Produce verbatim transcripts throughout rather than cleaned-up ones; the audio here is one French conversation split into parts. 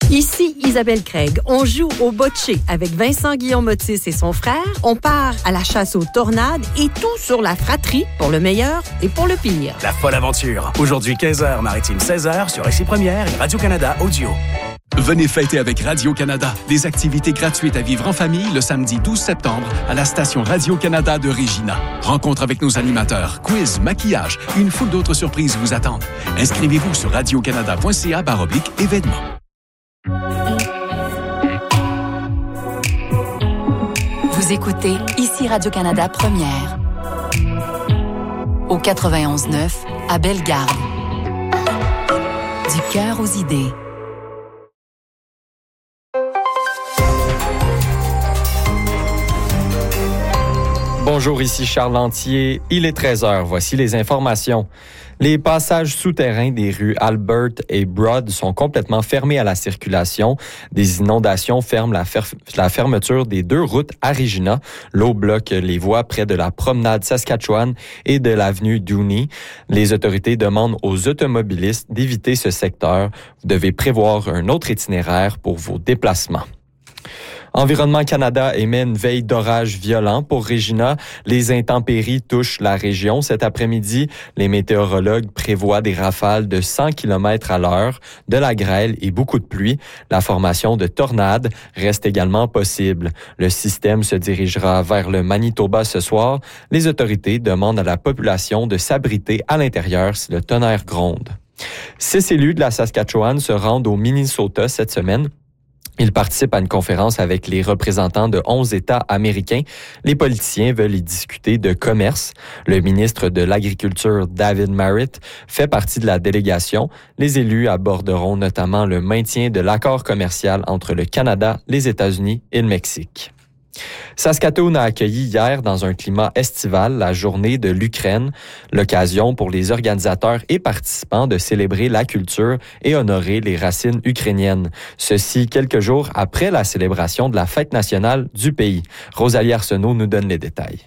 Ici Isabelle Craig. On joue au bocce avec Vincent Guillaume-Otis et son frère. On part à la chasse aux tornades et tout sur la fratrie pour le meilleur et pour le pire. La folle aventure. Aujourd'hui quinze heures, Maritime seize heures sur Ici Première et Radio-Canada Audio. Venez fêter avec Radio-Canada. Des activités gratuites à vivre en famille le samedi douze septembre à la station Radio-Canada de Regina. Rencontre avec nos animateurs, quiz, maquillage et une foule d'autres surprises vous attendent. Inscrivez-vous sur radiocanada.ca baroblique événements. Vous écoutez Ici Radio-Canada Première. Au quatre-vingt-onze neuf, à Bellegarde. Du cœur aux idées. Bonjour, ici Charles Lantier. Il est treize heures. Voici les informations. Les passages souterrains des rues Albert et Broad sont complètement fermés à la circulation. Des inondations ferment la, fer- la fermeture des deux routes à Regina. L'eau bloque les voies près de la promenade Saskatchewan et de l'avenue Dooney. Les autorités demandent aux automobilistes d'éviter ce secteur. Vous devez prévoir un autre itinéraire pour vos déplacements. Environnement Canada émet une veille d'orage violent pour Regina. Les intempéries touchent la région. Cet après-midi, les météorologues prévoient des rafales de cent kilomètres à l'heure, de la grêle et beaucoup de pluie. La formation de tornades reste également possible. Le système se dirigera vers le Manitoba ce soir. Les autorités demandent à la population de s'abriter à l'intérieur si le tonnerre gronde. Six élus de la Saskatchewan se rendent au Minnesota cette semaine. Ils participent à une conférence avec les représentants de onze États américains. Les politiciens veulent y discuter de commerce. Le ministre de l'Agriculture, David Marit, fait partie de la délégation. Les élus aborderont notamment le maintien de l'accord commercial entre le Canada, les États-Unis et le Mexique. Saskatoon a accueilli hier dans un climat estival la journée de l'Ukraine, l'occasion pour les organisateurs et participants de célébrer la culture et honorer les racines ukrainiennes. Ceci quelques jours après la célébration de la fête nationale du pays. Rosalie Arsenault nous donne les détails.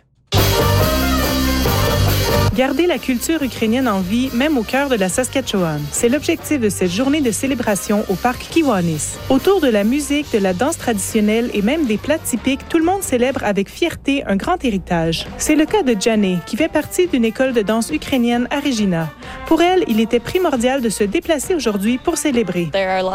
Garder la culture ukrainienne en vie, même au cœur de la Saskatchewan. C'est l'objectif de cette journée de célébration au parc Kiwanis. Autour de la musique, de la danse traditionnelle et même des plats typiques, tout le monde célèbre avec fierté un grand héritage. C'est le cas de Janet, qui fait partie d'une école de danse ukrainienne à Regina. Pour elle, il était primordial de se déplacer aujourd'hui pour célébrer.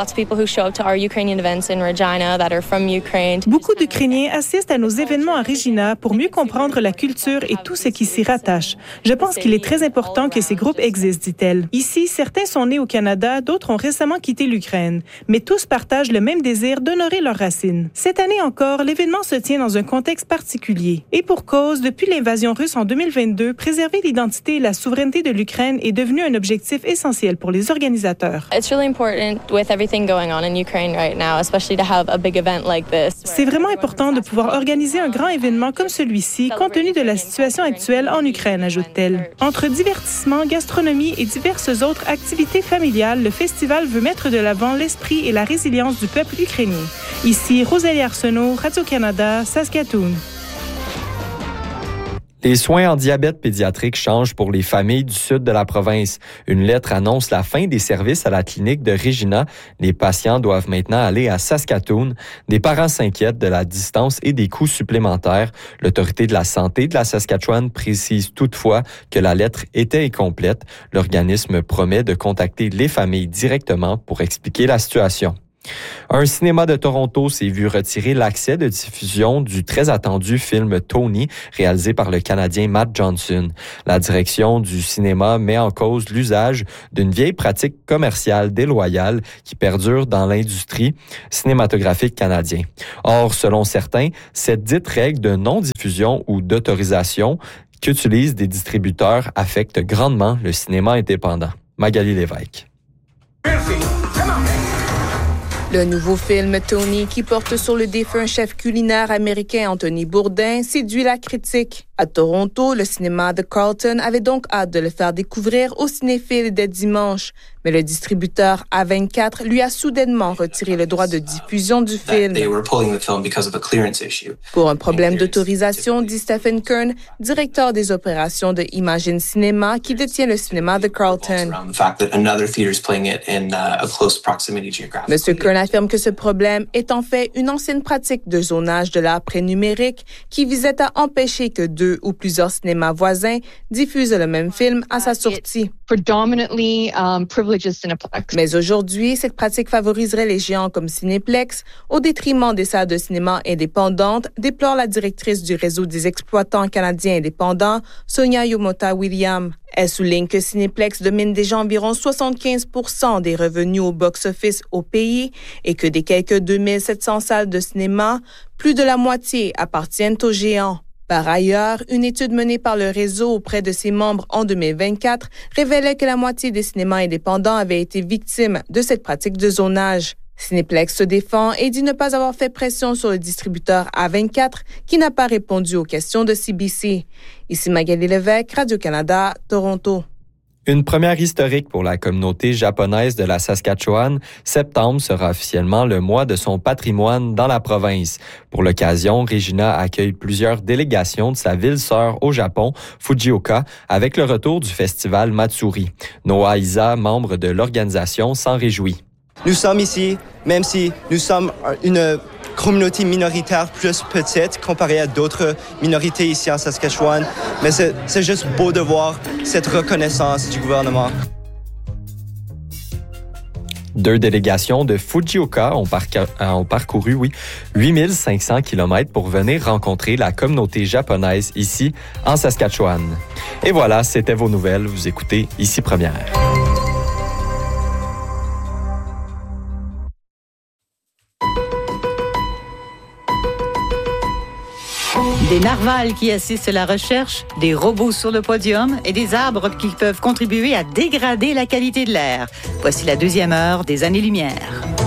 Beaucoup d'Ukrainiens assistent à nos événements à Regina pour mieux comprendre la culture et tout ce qui s'y rattache. Je pense qu'il est très important que ces groupes existent, dit-elle. Ici, certains sont nés au Canada, d'autres ont récemment quitté l'Ukraine, mais tous partagent le même désir d'honorer leurs racines. Cette année encore, l'événement se tient dans un contexte particulier. Et pour cause, depuis l'invasion russe en deux mille vingt-deux, préserver l'identité et la souveraineté de l'Ukraine est devenu un objectif essentiel pour les organisateurs. C'est vraiment important de pouvoir organiser un grand événement comme celui-ci, compte tenu de la situation actuelle en Ukraine, ajoute-t-elle. Entre divertissement, gastronomie et diverses autres activités familiales, le festival veut mettre de l'avant l'esprit et la résilience du peuple ukrainien. Ici, Rosalie Arsenault, Radio-Canada, Saskatoon. Les soins en diabète pédiatrique changent pour les familles du sud de la province. Une lettre annonce la fin des services à la clinique de Regina. Les patients doivent maintenant aller à Saskatoon. Des parents s'inquiètent de la distance et des coûts supplémentaires. L'autorité de la santé de la Saskatchewan précise toutefois que la lettre était incomplète. L'organisme promet de contacter les familles directement pour expliquer la situation. Un cinéma de Toronto s'est vu retirer l'accès de diffusion du très attendu film Tony, réalisé par le Canadien Matt Johnson. La direction du cinéma met en cause l'usage d'une vieille pratique commerciale déloyale qui perdure dans l'industrie cinématographique canadienne. Or, selon certains, cette dite règle de non-diffusion ou d'autorisation qu'utilisent des distributeurs affecte grandement le cinéma indépendant. Magali Lévesque. Le nouveau film Tony, qui porte sur le défunt chef culinaire américain Anthony Bourdain, séduit la critique. À Toronto, le cinéma The Carlton avait donc hâte de le faire découvrir aux cinéphiles dès dimanche. Mais le distributeur A vingt-quatre lui a soudainement retiré le droit de diffusion du film. Pour un problème d'autorisation, dit Stephen Kern, directeur des opérations de Imagine Cinéma, qui détient le cinéma The Carlton. Monsieur Kern affirme que ce problème est en fait une ancienne pratique de zonage de l'art pré-numérique qui visait à empêcher que deux ou plusieurs cinémas voisins diffusent le même film à sa sortie. Mais aujourd'hui, cette pratique favoriserait les géants comme Cinéplex au détriment des salles de cinéma indépendantes, déplore la directrice du réseau des exploitants canadiens indépendants, Sonia Yomota-Williams. Elle souligne que Cinéplex domine déjà environ soixante-quinze pour cent des revenus au box-office au pays et que des quelques deux mille sept cents salles de cinéma, plus de la moitié appartiennent aux géants. Par ailleurs, une étude menée par le réseau auprès de ses membres en deux mille vingt-quatre révélait que la moitié des cinémas indépendants avaient été victimes de cette pratique de zonage. Cinéplex se défend et dit ne pas avoir fait pression sur le distributeur A vingt-quatre qui n'a pas répondu aux questions de C B C. Ici Magali Lévesque, Radio-Canada, Toronto. Une première historique pour la communauté japonaise de la Saskatchewan, septembre sera officiellement le mois de son patrimoine dans la province. Pour l'occasion, Regina accueille plusieurs délégations de sa ville-sœur au Japon, Fujioka, avec le retour du festival Matsuri. Noah Isa, membre de l'organisation, s'en réjouit. Nous sommes ici, même si nous sommes une communauté minoritaire plus petite comparée à d'autres minorités ici en Saskatchewan. Mais c'est, c'est juste beau de voir cette reconnaissance du gouvernement. Deux délégations de Fujioka ont, parca- ont parcouru oui, huit mille cinq cents kilomètres pour venir rencontrer la communauté japonaise ici en Saskatchewan. Et voilà, c'était vos nouvelles. Vous écoutez Ici Première. Des narvals qui assistent à la recherche, des robots sur le podium et des arbres qui peuvent contribuer à dégrader la qualité de l'air. Voici la deuxième heure des années-lumière.